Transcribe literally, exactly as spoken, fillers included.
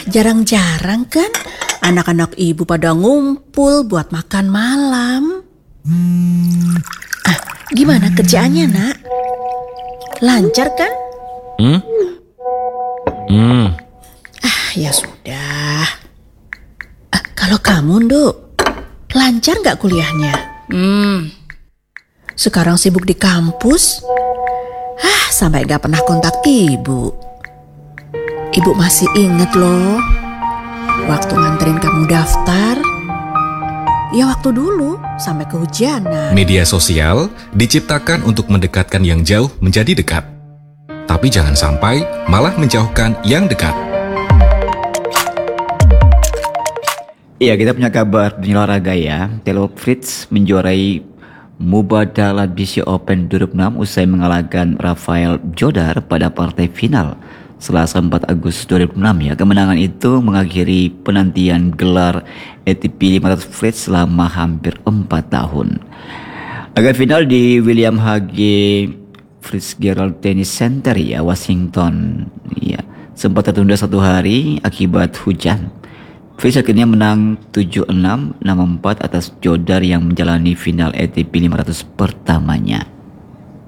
Jarang-jarang kan anak-anak ibu pada ngumpul buat makan malam. Ah, gimana kerjaannya, Nak? Lancar kan? Hmm? Hmm. Ah, ya sudah. Ah, kalau kamu, Nduk, lancar nggak kuliahnya? Hmm, Sekarang sibuk di kampus? Ah, sampai nggak pernah kontak ibu. Ibu masih inget loh, waktu nganterin kamu daftar. Ya waktu dulu, sampai kehujanan. Media sosial diciptakan untuk mendekatkan yang jauh menjadi dekat. Tapi jangan sampai malah menjauhkan yang dekat. Iya, kita punya kabar dunia olahraga ya. Taylor Fritz menjuarai Mubadala B C Open dua ribu enam usai mengalahkan Rafael Jodar pada partai final Selasa empat Agustus dua ribu enam ya. Kemenangan itu mengakhiri penantian gelar A T P lima ratus Fritz selama hampir empat tahun. Laga final di William H G Fitzgerald Tennis Center ya, Washington ya, sempat tertunda satu hari akibat hujan. Fritz akhirnya menang tujuh enam, enam empat atas Jodar yang menjalani final A T P lima ratus pertamanya.